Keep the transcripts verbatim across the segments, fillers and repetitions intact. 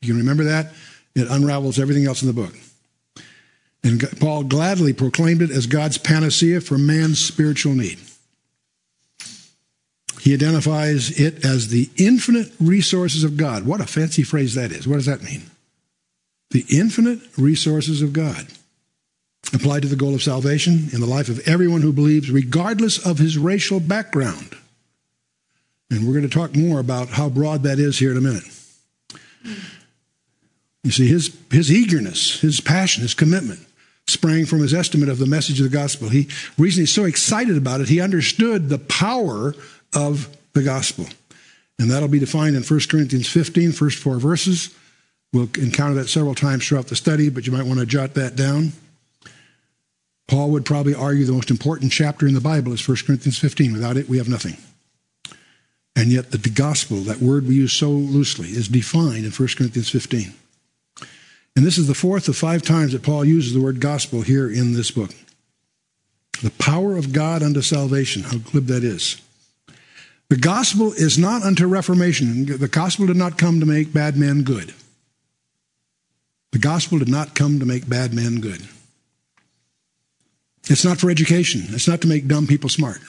you can remember that, it unravels everything else in the book. And Paul gladly proclaimed it as God's panacea for man's spiritual need. He identifies it as the infinite resources of God. What a fancy phrase that is. What does that mean? The infinite resources of God, applied to the goal of salvation in the life of everyone who believes, regardless of his racial background. And we're going to talk more about how broad that is here in a minute. You see, his, his eagerness, his passion, his commitment sprang from his estimate of the message of the gospel. He, the reason he's so excited about it, he understood the power of the gospel. And that'll be defined in First Corinthians fifteen, first four verses. We'll encounter that several times throughout the study, but you might want to jot that down. Paul would probably argue the most important chapter in the Bible is First Corinthians fifteen. Without it, we have nothing. And yet the gospel, that word we use so loosely, is defined in First Corinthians fifteen. And this is the fourth of five times that Paul uses the word gospel here in this book. The power of God unto salvation, how glib that is. The gospel is not unto reformation. The gospel did not come to make bad men good. The gospel did not come to make bad men good. It's not for education. It's not to make dumb people smart.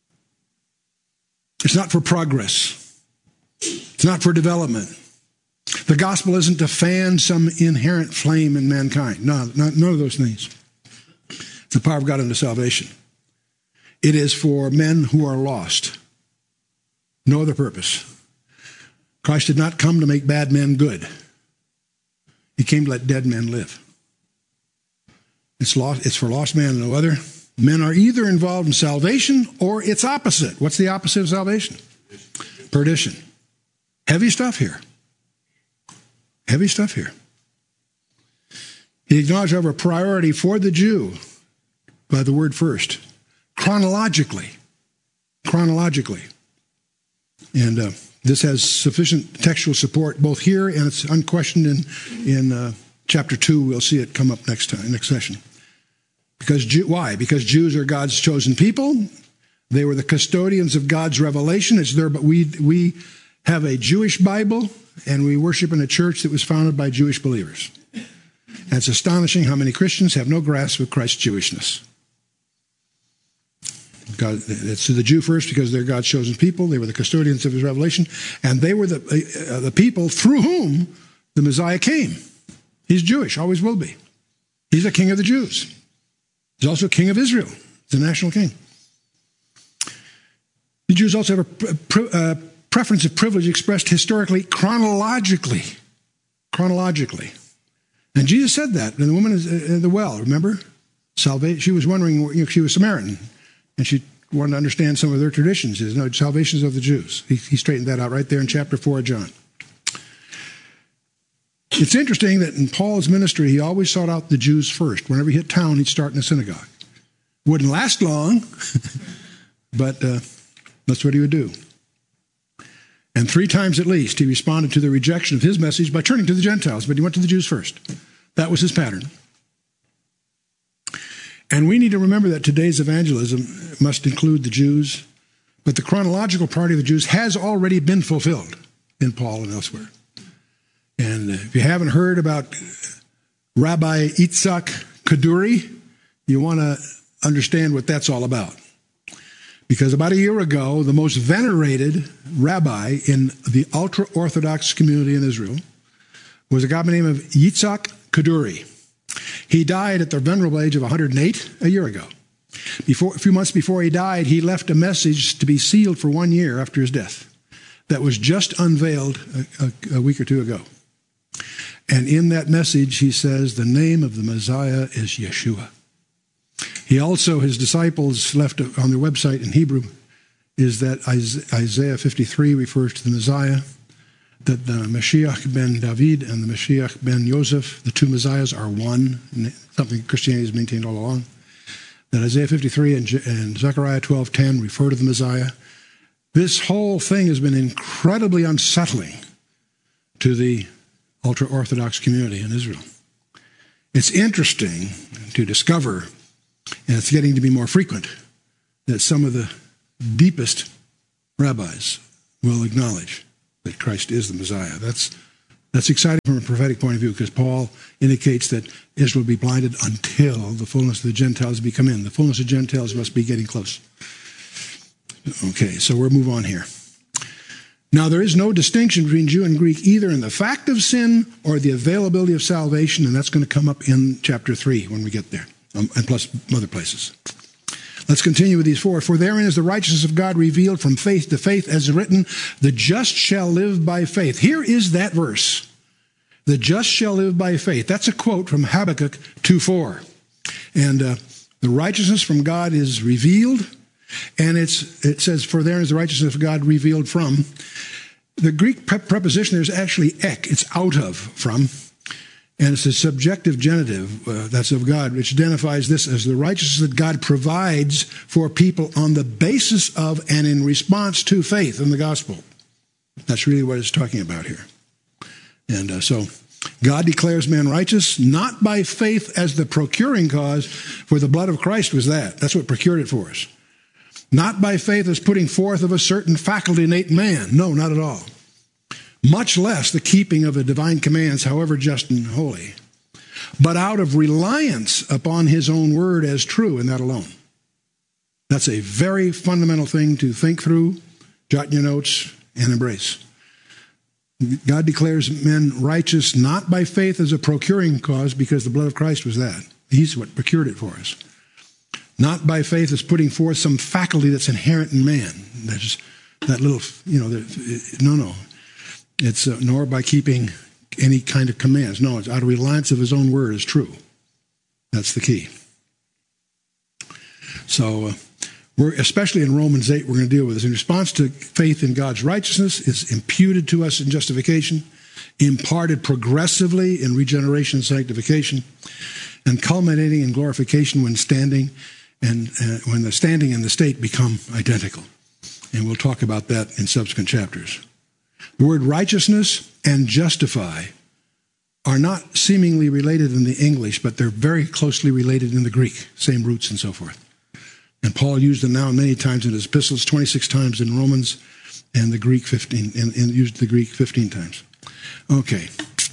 It's not for progress. It's not for development. The gospel isn't to fan some inherent flame in mankind. No, not, none of those things. It's the power of God unto salvation. It is for men who are lost. No other purpose. Christ did not come to make bad men good. He came to let dead men live. It's lost, it's for lost man and no other. Men are either involved in salvation or its opposite. What's the opposite of salvation? Perdition. Heavy stuff here. Heavy stuff here. He acknowledged, however, priority for the Jew by the word first. Chronologically. Chronologically. And uh, this has sufficient textual support both here and it's unquestioned in, in uh, chapter two. We'll see it come up next time, next session. Because Jew, why? Because Jews are God's chosen people. They were the custodians of God's revelation. It's there, but we we have a Jewish Bible, and we worship in a church that was founded by Jewish believers. And it's astonishing how many Christians have no grasp of Christ's Jewishness. God, it's to the Jew first because they're God's chosen people. They were the custodians of his revelation, and they were the uh, the people through whom the Messiah came. He's Jewish, always will be. He's the king of the Jews. He's also king of Israel, the national king. The Jews also have a pre- uh, preference of privilege expressed historically, chronologically. Chronologically. And Jesus said that. And the woman at the well, remember? Salvation. She was wondering, you know, she was Samaritan, and she wanted to understand some of their traditions. He says, no, salvation is of the Jews. He, he straightened that out right there in chapter four of John. It's interesting that in Paul's ministry, he always sought out the Jews first. Whenever he hit town, he'd start in a synagogue. Wouldn't last long, but uh, that's what he would do. And three times at least, he responded to the rejection of his message by turning to the Gentiles, but he went to the Jews first. That was his pattern. And we need to remember that today's evangelism must include the Jews, but the chronological part of the Jews has already been fulfilled in Paul and elsewhere. And if you haven't heard about Rabbi Yitzhak Kaduri, you want to understand what that's all about. Because about a year ago, the most venerated rabbi in the ultra-Orthodox community in Israel was a guy by the name of Yitzhak Kaduri. He died at the venerable age of one hundred eight a year ago. Before, a few months before he died, he left a message to be sealed for one year after his death that was just unveiled a, a, a week or two ago. And in that message, he says, the name of the Messiah is Yeshua. He also, his disciples left on their website in Hebrew, is that Isaiah fifty-three refers to the Messiah, that the Mashiach ben David and the Mashiach ben Yosef, the two Messiahs, are one, something Christianity has maintained all along. That Isaiah fifty-three and, and Zechariah twelve ten refer to the Messiah. This whole thing has been incredibly unsettling to the ultra-Orthodox community in Israel. It's interesting to discover, and it's getting to be more frequent, that some of the deepest rabbis will acknowledge that Christ is the Messiah. That's That's exciting from a prophetic point of view because Paul indicates that Israel will be blinded until the fullness of the Gentiles be come in. The fullness of Gentiles must be getting close. Okay, so we'll move on here. Now, there is no distinction between Jew and Greek either in the fact of sin or the availability of salvation, and that's going to come up in chapter three when we get there, um, and plus other places. Let's continue with these four. For therein is the righteousness of God revealed from faith to faith, as written, the just shall live by faith. Here is that verse. The just shall live by faith. That's a quote from Habakkuk two four. And uh, the righteousness from God is revealed, and it's it says, for therein is the righteousness of God revealed from. The Greek pre- preposition there is actually ek. It's out of, from. And it's a subjective genitive, uh, that's of God, which identifies this as the righteousness that God provides for people on the basis of and in response to faith in the gospel. That's really what it's talking about here. And uh, so God declares man righteous, not by faith as the procuring cause, for the blood of Christ was that. That's what procured it for us. Not by faith as putting forth of a certain faculty innate man. No, not at all. Much less the keeping of the divine commands, however just and holy, but out of reliance upon his own word as true, and that alone. That's a very fundamental thing to think through, jot in your notes, and embrace. God declares men righteous not by faith as a procuring cause, because the blood of Christ was that. He's what procured it for us. Not by faith as putting forth some faculty that's inherent in man. That's that little, you know, the, no, no. It's uh, nor by keeping any kind of commands. No, it's out of reliance of his own word is true. That's the key. So, uh, we're especially in Romans eight, we're going to deal with this. In response to faith in God's righteousness is imputed to us in justification, imparted progressively in regeneration and sanctification, and culminating in glorification when standing and uh, when the standing and the state become identical. And we'll talk about that in subsequent chapters. The word righteousness and justify are not seemingly related in the English, but they're very closely related in the Greek, same roots and so forth. And Paul used them now many times in his epistles, twenty-six times in Romans, and the Greek fifteen, and, and used the Greek fifteen times. Okay.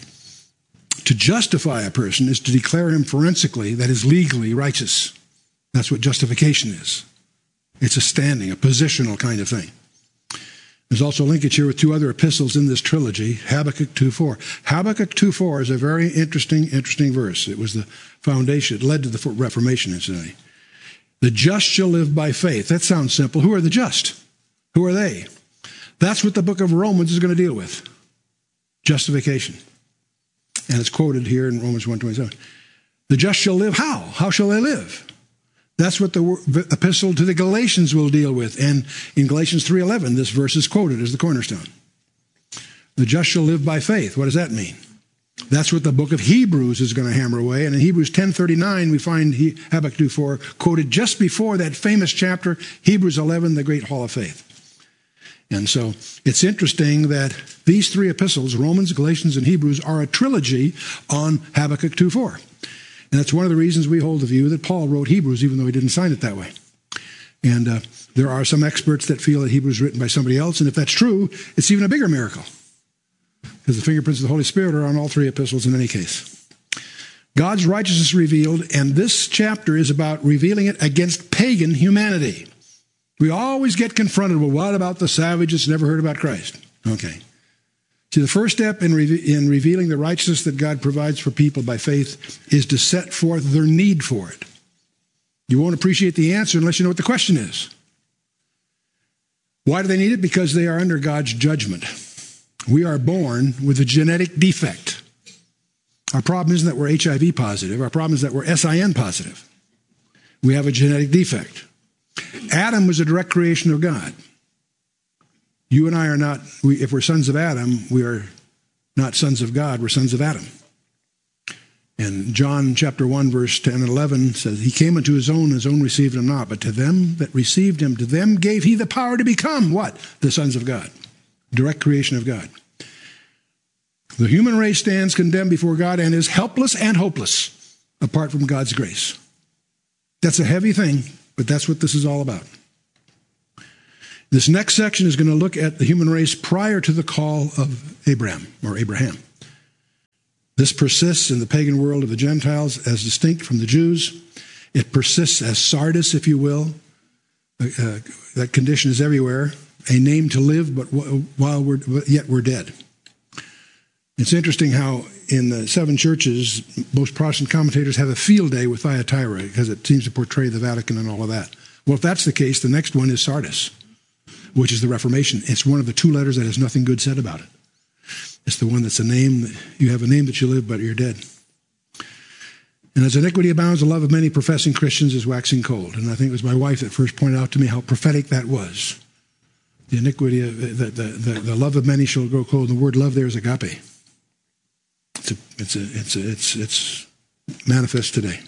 To justify a person is to declare him forensically, that is legally righteous. That's what justification is. It's a standing, a positional kind of thing. There's also a linkage here with two other epistles in this trilogy, Habakkuk two four. Habakkuk two four is a very interesting, interesting verse. It was the foundation. It led to the Reformation, incidentally. The just shall live by faith. That sounds simple. Who are the just? Who are they? That's what the book of Romans is going to deal with. Justification. And it's quoted here in Romans one twenty-seven. The just shall live how? How shall they live? That's what the epistle to the Galatians will deal with. And in Galatians three eleven, this verse is quoted as the cornerstone. The just shall live by faith. What does that mean? That's what the book of Hebrews is going to hammer away. And in Hebrews ten thirty-nine, we find Habakkuk two four quoted just before that famous chapter, Hebrews eleven, the great hall of faith. And so it's interesting that these three epistles, Romans, Galatians, and Hebrews, are a trilogy on Habakkuk two four. And that's one of the reasons we hold the view that Paul wrote Hebrews, even though he didn't sign it that way. And uh, there are some experts that feel that Hebrews is written by somebody else. And if that's true, it's even a bigger miracle, because the fingerprints of the Holy Spirit are on all three epistles in any case. God's righteousness revealed, and this chapter is about revealing it against pagan humanity. We always get confronted with, what about the savage that's never heard about Christ? Okay. See, the first step in, re- in revealing the righteousness that God provides for people by faith is to set forth their need for it. You won't appreciate the answer unless you know what the question is. Why do they need it? Because they are under God's judgment. We are born with a genetic defect. Our problem isn't that we're H I V positive. Our problem is that we're S I N positive. We have a genetic defect. Adam was a direct creation of God. You and I are not, we, if we're sons of Adam, we are not sons of God, we're sons of Adam. And John chapter one, verse ten and eleven says, he came unto his own, his own received him not, but to them that received him, to them gave he the power to become, what? The sons of God. Direct creation of God. The human race stands condemned before God and is helpless and hopeless apart from God's grace. That's a heavy thing, but that's what this is all about. This next section is going to look at the human race prior to the call of Abraham, or Abraham. This persists in the pagan world of the Gentiles as distinct from the Jews. It persists as Sardis, if you will. Uh, that condition is everywhere. A name to live, but while we're but yet we're dead. It's interesting how in the seven churches, most Protestant commentators have a field day with Thyatira because it seems to portray the Vatican and all of that. Well, if that's the case, the next one is Sardis, which is the Reformation. It's one of the two letters that has nothing good said about it. It's the one that's a name, you have a name that you live, but you're dead. And as iniquity abounds, the love of many professing Christians is waxing cold. And I think it was my wife that first pointed out to me how prophetic that was. The iniquity, of, the, the, the, the love of many shall grow cold. The word love there is agape. It's a, it's a, it's a, it's it's manifest today.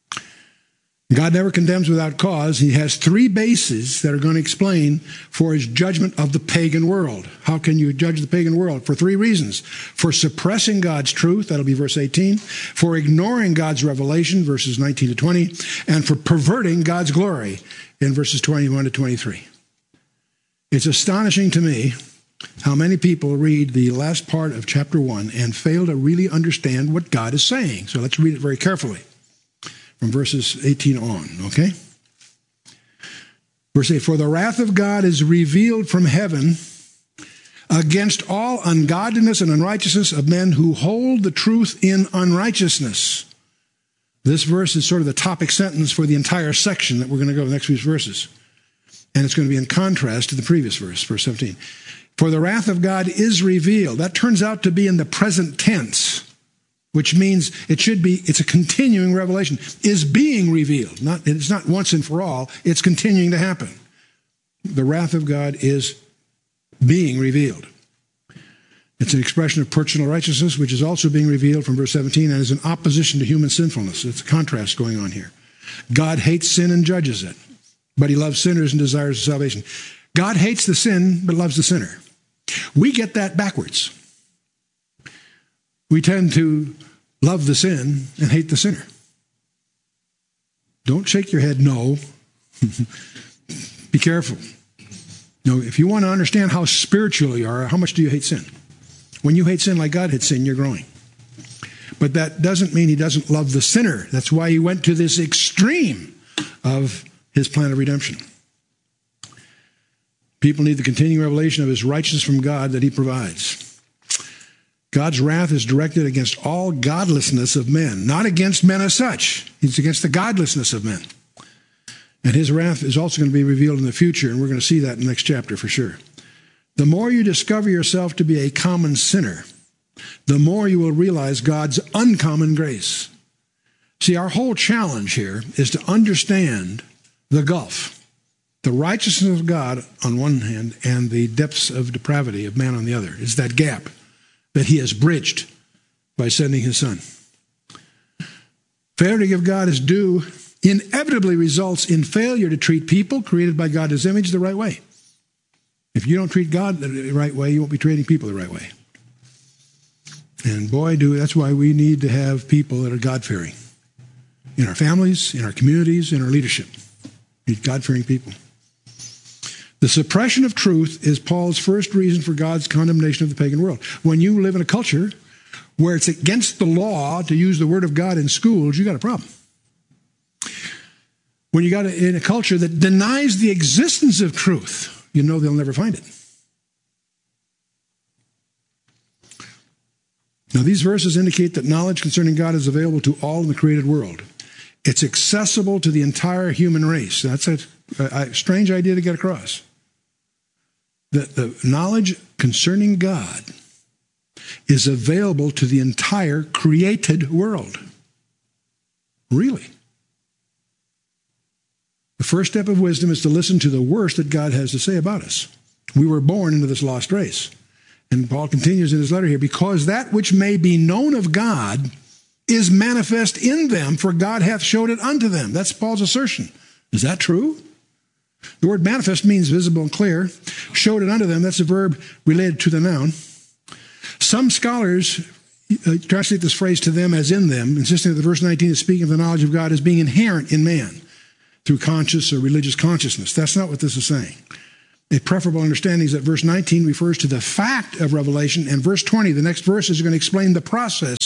God never condemns without cause. He has three bases that are going to explain for his judgment of the pagan world. How can you judge the pagan world? For three reasons. For suppressing God's truth, that'll be verse eighteen. For ignoring God's revelation, verses nineteen to twenty. And for perverting God's glory, in verses twenty-one to twenty-three. It's astonishing to me how many people read the last part of chapter one and fail to really understand what God is saying. So let's read it very carefully from verses eighteen on, okay? Verse eight, for the wrath of God is revealed from heaven against all ungodliness and unrighteousness of men who hold the truth in unrighteousness. This verse is sort of the topic sentence for the entire section that we're going to go the next few verses. And it's going to be in contrast to the previous verse, verse seventeen. For the wrath of God is revealed. That turns out to be in the present tense, which means it should be, it's a continuing revelation, is being revealed. Not, it's not once and for all, it's continuing to happen. The wrath of God is being revealed. It's an expression of personal righteousness, which is also being revealed from verse seventeen, and is in opposition to human sinfulness. It's a contrast going on here. God hates sin and judges it, but he loves sinners and desires salvation. God hates the sin, but loves the sinner. We get that backwards. We tend to love the sin and hate the sinner. Don't shake your head, no. Be careful. No, if you want to understand how spiritual you are, how much do you hate sin? When you hate sin like God hates sin, you're growing. But that doesn't mean he doesn't love the sinner. That's why he went to this extreme of his plan of redemption. People need the continuing revelation of his righteousness from God that he provides. God's wrath is directed against all godlessness of men, not against men as such. It's against the godlessness of men. And his wrath is also going to be revealed in the future, and we're going to see that in the next chapter for sure. The more you discover yourself to be a common sinner, the more you will realize God's uncommon grace. See, our whole challenge here is to understand the gulf. The righteousness of God on one hand and the depths of depravity of man on the other. Is that gap that he has bridged by sending his son. Failure to give God his due inevitably results in failure to treat people created by God in his image the right way. If you don't treat God the right way, you won't be treating people the right way. And boy, do that's why we need to have people that are God-fearing. In our families, in our communities, in our leadership. We need God-fearing people. The suppression of truth is Paul's first reason for God's condemnation of the pagan world. When you live in a culture where it's against the law to use the word of God in schools, you got a problem. When you got a, in a culture that denies the existence of truth, you know they'll never find it. Now, these verses indicate that knowledge concerning God is available to all in the created world. It's accessible to the entire human race. That's a, a, a strange idea to get across. The, the knowledge concerning God is available to the entire created world. Really. The first step of wisdom is to listen to the worst that God has to say about us. We were born into this lost race. And Paul continues in his letter here, because that which may be known of God is manifest in them, for God hath showed it unto them. That's Paul's assertion. Is that true? The word manifest means visible and clear. Showed it unto them, that's a verb related to the noun. Some scholars uh, translate this phrase to them as in them, insisting that the verse nineteen is speaking of the knowledge of God as being inherent in man through conscious or religious consciousness. That's not what this is saying. A preferable understanding is that verse nineteen refers to the fact of revelation, and verse twenty, the next verse, is going to explain the process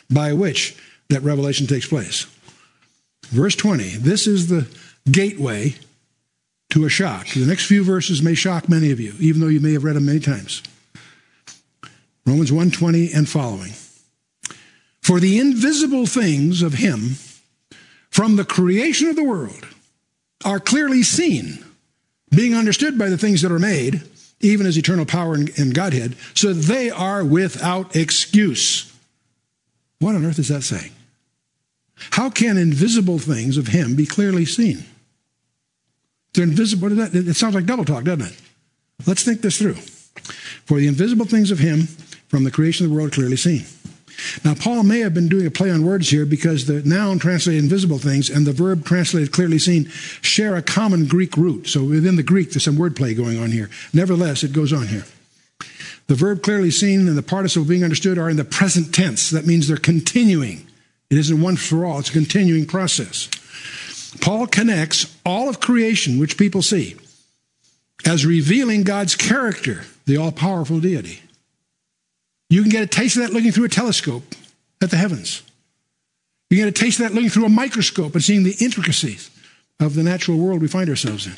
by which that revelation takes place. Verse twenty, this is the gateway to a shock. The next few verses may shock many of you, even though you may have read them many times. Romans one twenty and following. For the invisible things of him from the creation of the world are clearly seen, being understood by the things that are made, even as eternal power and Godhead, so that they are without excuse. What on earth is that saying? How can invisible things of him be clearly seen? They're invisible. What is that? It sounds like double talk, doesn't it? Let's think this through. For the invisible things of him from the creation of the world are clearly seen. Now, Paul may have been doing a play on words here because the noun translated invisible things and the verb translated clearly seen share a common Greek root. So within the Greek, there's some wordplay going on here. Nevertheless, it goes on here. The verb clearly seen and the participle being understood are in the present tense. That means they're continuing. It isn't one for all. It's a continuing process. Paul connects all of creation, which people see, as revealing God's character, the all-powerful deity. You can get a taste of that looking through a telescope at the heavens. You can get a taste of that looking through a microscope and seeing the intricacies of the natural world we find ourselves in.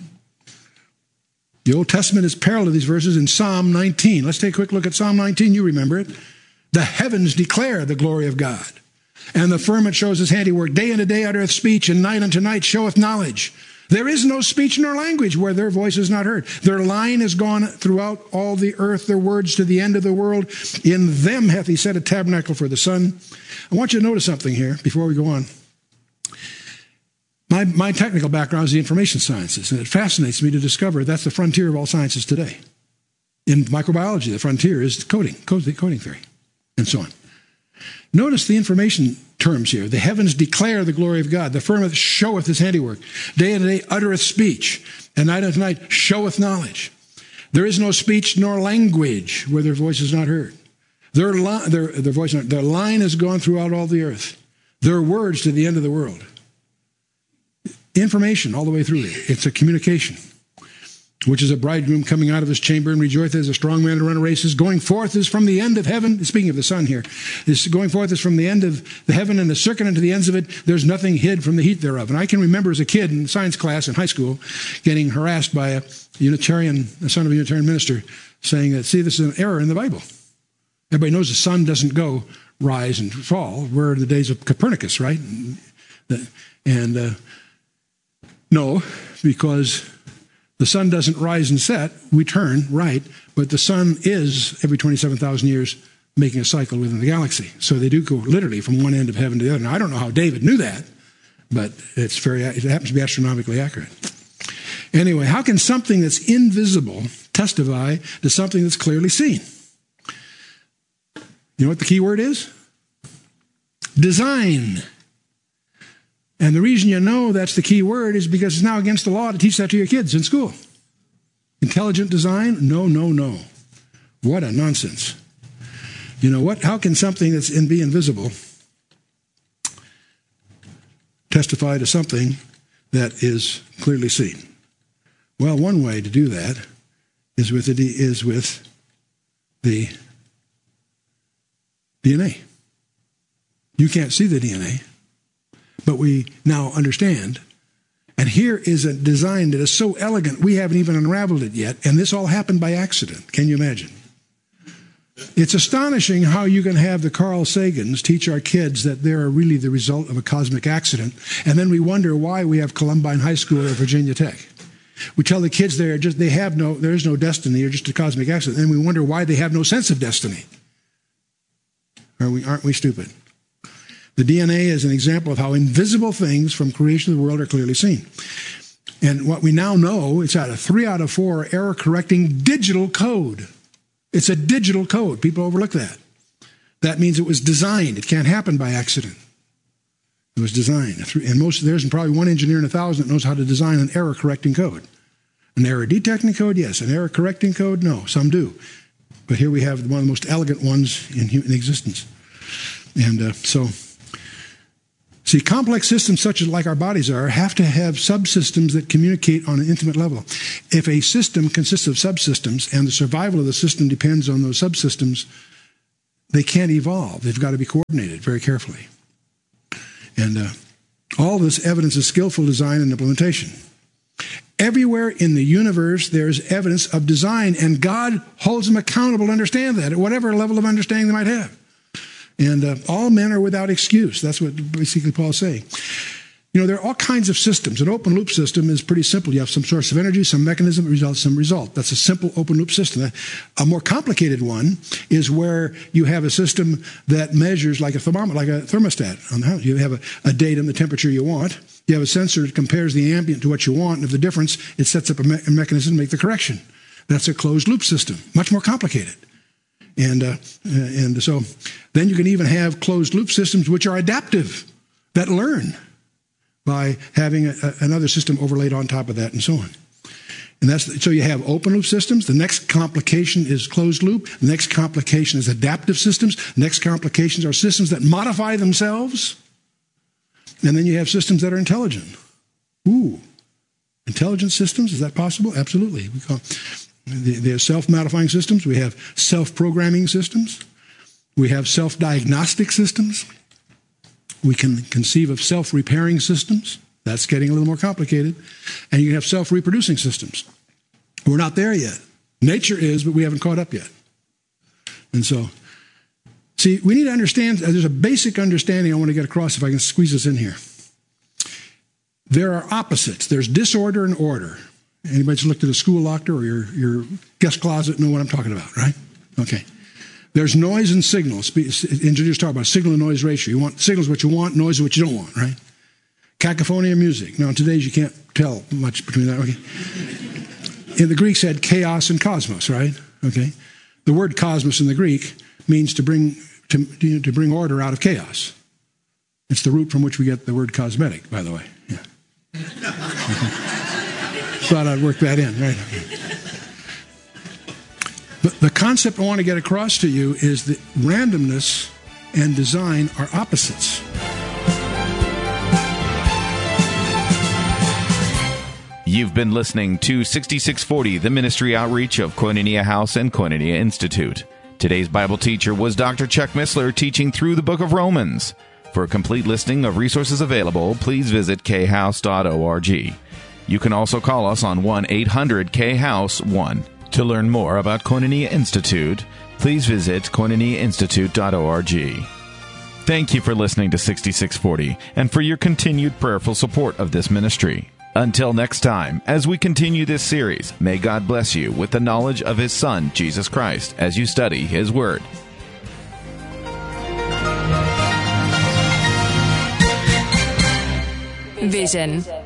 The Old Testament is parallel to these verses in Psalm nineteen. Let's take a quick look at Psalm nineteen. You remember it. The heavens declare the glory of God, and the firmament shows his handiwork. Day unto day uttereth speech, and night unto night showeth knowledge. There is no speech nor language where their voice is not heard. Their line is gone throughout all the earth, their words to the end of the world. In them hath he set a tabernacle for the sun. I want you to notice something here before we go on. My, my technical background is the information sciences, and it fascinates me to discover that's the frontier of all sciences today. In microbiology, the frontier is coding, coding theory, and so on. Notice the information terms here. The heavens declare the glory of God. The firmament showeth his handiwork. Day and day uttereth speech, and night unto night showeth knowledge. There is no speech nor language where their voice is not heard. Their, li- their, their, voice, their line has gone throughout all the earth. Their words to the end of the world. Information all the way through there. It's a communication. Which is a bridegroom coming out of his chamber and rejoiceth as a strong man to run races. Going forth is from the end of heaven. Speaking of the sun here. This going forth is from the end of the heaven and the circuit unto the ends of it. There's nothing hid from the heat thereof. And I can remember as a kid in science class in high school getting harassed by a Unitarian, a son of a Unitarian minister, saying that, see, this is an error in the Bible. Everybody knows the sun doesn't go rise and fall. We're in the days of Copernicus, right? And uh, no, because the sun doesn't rise and set. We turn, right, but the sun is, every twenty-seven thousand years, making a cycle within the galaxy. So they do go literally from one end of heaven to the other. Now, I don't know how David knew that, but it's very, it happens to be astronomically accurate. Anyway, how can something that's invisible testify to something that's clearly seen? You know what the key word is? Design. And the reason you know that's the key word is because it's now against the law to teach that to your kids in school. Intelligent design? No, no, no. What a nonsense. You know what? How can something that's in be invisible testify to something that is clearly seen? Well, one way to do that is with the, is with the D N A. You can't see the D N A. But we now understand. And here is a design that is so elegant, we haven't even unraveled it yet. And this all happened by accident. Can you imagine? It's astonishing how you can have the Carl Sagans teach our kids that they're really the result of a cosmic accident. And then we wonder why we have Columbine High School or Virginia Tech. We tell the kids they're just, they have no, there is no destiny, they're just a cosmic accident. And we wonder why they have no sense of destiny. Are we, aren't we stupid? The D N A is an example of how invisible things from creation of the world are clearly seen. And what we now know, it's out of three out of four error-correcting digital code. It's a digital code. People overlook that. That means it was designed. It can't happen by accident. It was designed. And most, there's probably one engineer in a thousand that knows how to design an error-correcting code. An error-detecting code, yes. An error-correcting code, no. Some do. But here we have one of the most elegant ones in, in existence. And uh, so... See, complex systems such as like our bodies are have to have subsystems that communicate on an intimate level. If a system consists of subsystems and the survival of the system depends on those subsystems, they can't evolve. They've got to be coordinated very carefully. And uh, all this evidence is skillful design and implementation. Everywhere in the universe, there's evidence of design, and God holds them accountable to understand that, at whatever level of understanding they might have. And uh, all men are without excuse. That's what basically Paul's saying. You know, there are all kinds of systems. An open loop system is pretty simple. You have some source of energy, some mechanism, results, some result. That's a simple open loop system. A more complicated one is where you have a system that measures like a thermometer, like a thermostat on the house. You have a, a datum, the temperature you want. You have a sensor that compares the ambient to what you want, and if the difference, it sets up a, me- a mechanism to make the correction. That's a closed loop system, much more complicated. And uh, and so then you can even have closed loop systems which are adaptive, that learn by having a, a, another system overlaid on top of that, and so on. And that's so you have open loop systems. The next complication is closed loop. The next complication is adaptive systems. The next complications are systems that modify themselves. And then you have systems that are intelligent. Ooh, intelligent systems, is that possible? Absolutely. We call There are self-modifying systems. We have self-programming systems. We have self-diagnostic systems. We can conceive of self-repairing systems. That's getting a little more complicated. And you can have self-reproducing systems. We're not there yet. Nature is, but we haven't caught up yet. And so, see, we need to understand, there's a basic understanding I want to get across if I can squeeze this in here. There are opposites. There's disorder and order. Anybody that's looked at a school locker or your, your guest closet know what I'm talking about, right? Okay. There's noise and signal. Engineers talk about signal and noise ratio. You want signals what you want, noise what you don't want, right? Cacophony of music. Now, in today's you can't tell much between that. Okay. In the Greeks had chaos and cosmos, right? Okay. The word cosmos in the Greek means to bring to, you know, to bring order out of chaos. It's the root from which we get the word cosmetic, by the way. Yeah. Okay. Thought I'd work that in, right? But the concept I want to get across to you is that randomness and design are opposites. You've been listening to sixty-six forty, the ministry outreach of Koinonia House and Koinonia Institute. Today's Bible teacher was Doctor Chuck Missler, teaching through the book of Romans. For a complete listing of resources available, please visit k house dot org. You can also call us on one eight hundred K house one. To learn more about Koinonia Institute, please visit koinonia institute dot org. Thank you for listening to sixty-six forty and for your continued prayerful support of this ministry. Until next time, as we continue this series, may God bless you with the knowledge of His Son, Jesus Christ, as you study His Word. Vision.